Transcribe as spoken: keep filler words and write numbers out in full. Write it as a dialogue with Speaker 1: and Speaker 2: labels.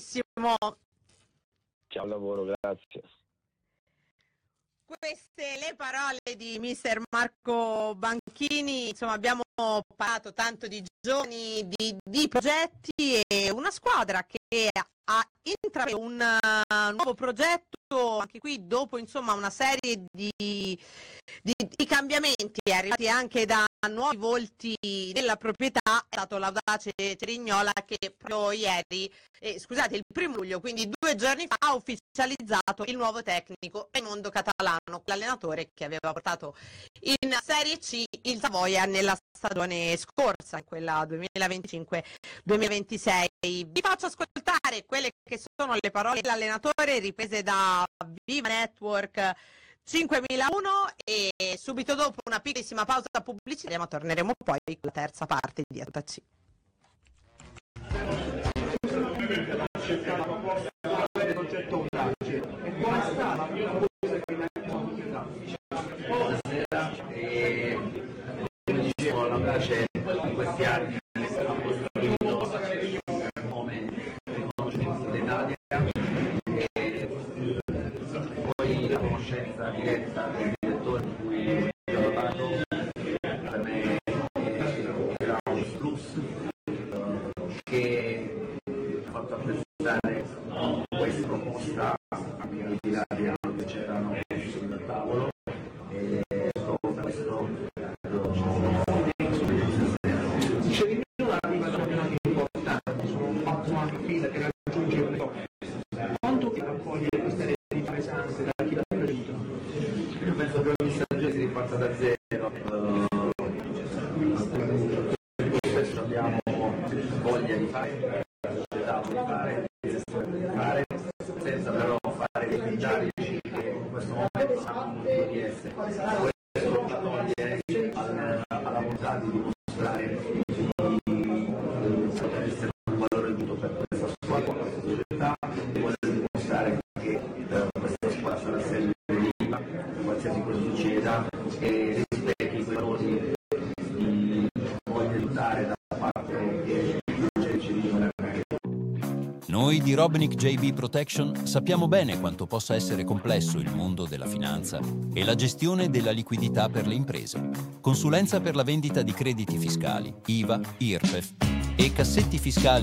Speaker 1: benissimo.
Speaker 2: Ciao lavoro, grazie.
Speaker 1: Queste le parole di mister Marco Banchini. Insomma, abbiamo parlato tanto di giovani, di, di progetti e una squadra che ha intrapreso un uh, nuovo progetto, anche qui dopo insomma una serie di, di, di cambiamenti arrivati anche da nuovi volti della proprietà. È stato l'audace Cerignola che proprio ieri, eh, scusate, il primo luglio, quindi due giorni fa, ha ufficializzato il nuovo tecnico Raimondo Catalano, l'allenatore che aveva portato in Serie C il Savoia nella stagione scorsa, in quella duemilaventicinque duemilaventisei. Vi faccio ascoltare quelle che sono le parole dell'allenatore riprese da Viva Network cinquemilauno e subito dopo una piccolissima pausa pubblicitaria, ma torneremo poi con la terza parte di Attac.
Speaker 3: Buonasera, e come dicevo la Brace in questi anni è stato costruito come riconoscimento dell'Italia e poi la conoscenza diretta del direttore di cui ho lavorato per me era un plus che ha fatto apprezzare questa proposta anche al di là di altro che c'erano sul tavolo. Dicevi una arrivazione importante su un fatto anche fila che raggiunge un po'. Quanto ti raccoglie questa eredità pesante da chi l'ha preceduto? Io penso che ogni stagione si riparta da zero. Spesso abbiamo voglia di fare, la società di fare, di fare, senza però fare dei pingiarici che in questo momento sanno di essere. Questo la toglie alla, alla volontà di dimostrare di poter essere un valore aggiunto per questa squadra, per questa società, di voler dimostrare che eh, questa squadra sarà sempre viva, qualsiasi cosa succeda, e rispecchi quei valori di voglia di aiutare da parte che ci dicono.
Speaker 4: Noi di Robnik J B Protection sappiamo bene quanto possa essere complesso il mondo della finanza e la gestione della liquidità per le imprese. Consulenza per la vendita di crediti fiscali, I V A, I R P E F e cassetti fiscali